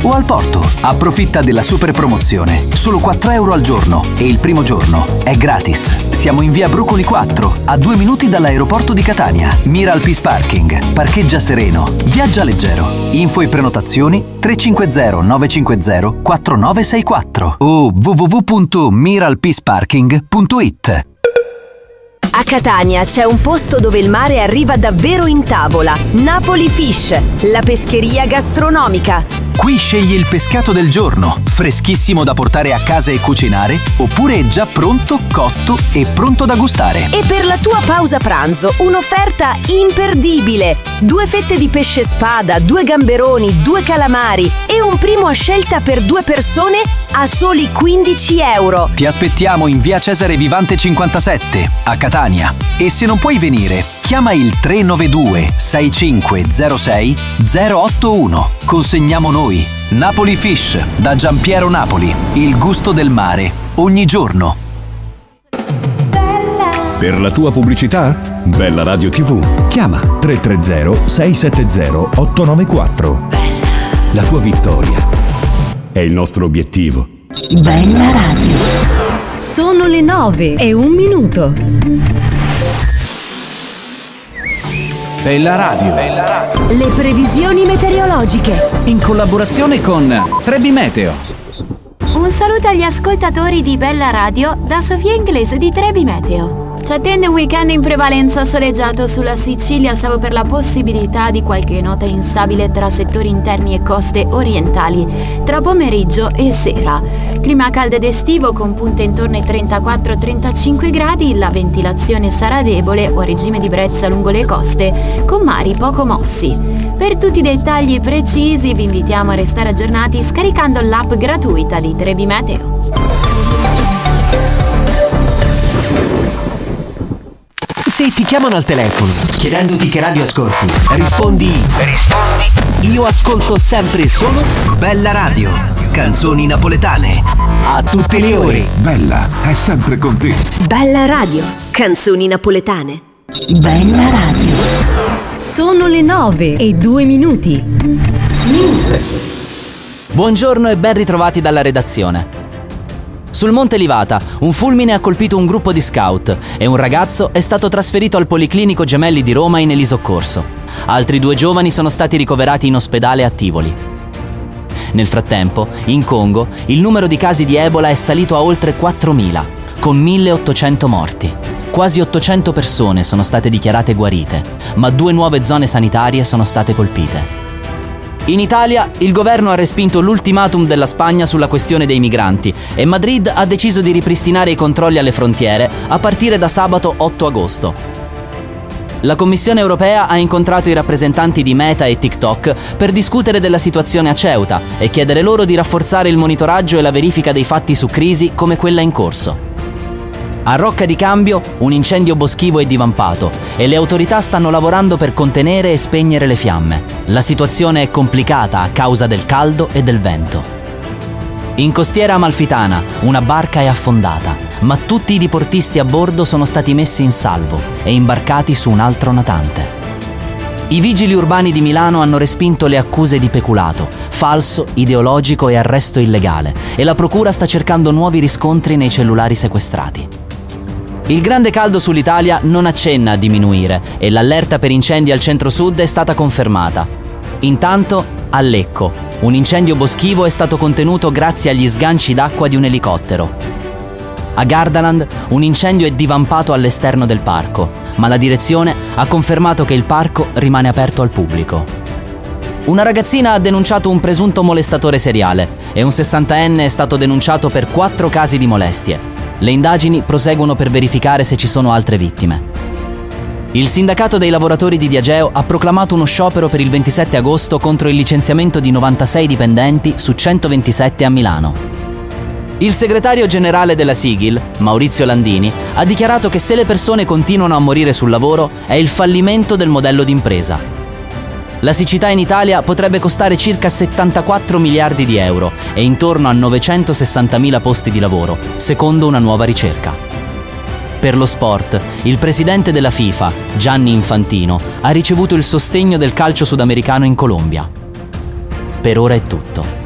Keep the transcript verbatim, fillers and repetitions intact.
o al porto. Approfitta della super promozione. Solo quattro euro al giorno e il primo giorno è gratis. Siamo in via Brucoli quattro, a due minuti dall'aeroporto di Catania. Mira al Peace Parking. Parcheggia sereno. Viaggia leggero. Info e prenotazioni tre cinque zero nove cinque zero quattro nove sei quattro o w w w punto miralpeaceparking punto it. A Catania c'è un posto dove il mare arriva davvero in tavola. Napoli Fish, la pescheria gastronomica. Qui scegli il pescato del giorno, freschissimo da portare a casa e cucinare, oppure già pronto, cotto e pronto da gustare. E per la tua pausa pranzo, un'offerta imperdibile. Due fette di pesce spada, due gamberoni, due calamari e un primo a scelta per due persone a soli quindici euro. Ti aspettiamo in via Cesare Vivante cinquantasette, a Catania. E se non puoi venire, chiama il tre nove due sei cinque zero sei zero otto uno. Consegniamo noi. Napoli Fish, da Giampiero Napoli. Il gusto del mare, ogni giorno. Per la tua pubblicità? Bella Radio tivù. Chiama tre tre zero sei sette zero otto nove quattro. La tua vittoria è il nostro obiettivo. Bella Radio. Sono le nove e un minuto. Bella Radio. Bella Radio. Le previsioni meteorologiche. In collaborazione con Trebi Meteo. Un saluto agli ascoltatori di Bella Radio da Sofia Inglese di Trebi Meteo. Ci attende un weekend in prevalenza soleggiato sulla Sicilia, salvo per la possibilità di qualche nota instabile tra settori interni e coste orientali, tra pomeriggio e sera. Clima caldo ed estivo con punte intorno ai trentaquattro trentacinque gradi, la ventilazione sarà debole o a regime di brezza lungo le coste, con mari poco mossi. Per tutti i dettagli precisi vi invitiamo a restare aggiornati scaricando l'app gratuita di Trebi Meteo. Se ti chiamano al telefono chiedendoti che radio ascolti, rispondi Rispondi Io ascolto sempre e solo Bella Radio, canzoni napoletane a tutte le ore. Bella è sempre con te. Bella Radio, canzoni napoletane. Bella Radio. Sono le nove e due minuti. News. Buongiorno e ben ritrovati dalla redazione. Sul Monte Livata, un fulmine ha colpito un gruppo di scout e un ragazzo è stato trasferito al Policlinico Gemelli di Roma in elisoccorso. Altri due giovani sono stati ricoverati in ospedale a Tivoli. Nel frattempo, in Congo, il numero di casi di Ebola è salito a oltre quattromila, con milleottocento morti. Quasi ottocento persone sono state dichiarate guarite, ma due nuove zone sanitarie sono state colpite. In Italia, il governo ha respinto l'ultimatum della Spagna sulla questione dei migranti e Madrid ha deciso di ripristinare i controlli alle frontiere a partire da sabato otto agosto. La Commissione europea ha incontrato i rappresentanti di Meta e TikTok per discutere della situazione a Ceuta e chiedere loro di rafforzare il monitoraggio e la verifica dei fatti su crisi come quella in corso. A Rocca di Cambio un incendio boschivo è divampato e le autorità stanno lavorando per contenere e spegnere le fiamme. La situazione è complicata a causa del caldo e del vento. In costiera amalfitana una barca è affondata, ma tutti i diportisti a bordo sono stati messi in salvo e imbarcati su un altro natante. I vigili urbani di Milano hanno respinto le accuse di peculato, falso, ideologico e arresto illegale e la procura sta cercando nuovi riscontri nei cellulari sequestrati. Il grande caldo sull'Italia non accenna a diminuire e l'allerta per incendi al centro-sud è stata confermata. Intanto, a Lecco, un incendio boschivo è stato contenuto grazie agli sganci d'acqua di un elicottero. A Gardaland, un incendio è divampato all'esterno del parco, ma la direzione ha confermato che il parco rimane aperto al pubblico. Una ragazzina ha denunciato un presunto molestatore seriale e un sessantenne è stato denunciato per quattro casi di molestie. Le indagini proseguono per verificare se ci sono altre vittime. Il sindacato dei lavoratori di Diageo ha proclamato uno sciopero per il ventisette agosto contro il licenziamento di novantasei dipendenti su centoventisette a Milano. Il segretario generale della Sigil, Maurizio Landini, ha dichiarato che se le persone continuano a morire sul lavoro è il fallimento del modello d'impresa. La siccità in Italia potrebbe costare circa settantaquattro miliardi di euro e intorno a novecentosessantamila posti di lavoro, secondo una nuova ricerca. Per lo sport, il presidente della FIFA, Gianni Infantino, ha ricevuto il sostegno del calcio sudamericano in Colombia. Per ora è tutto.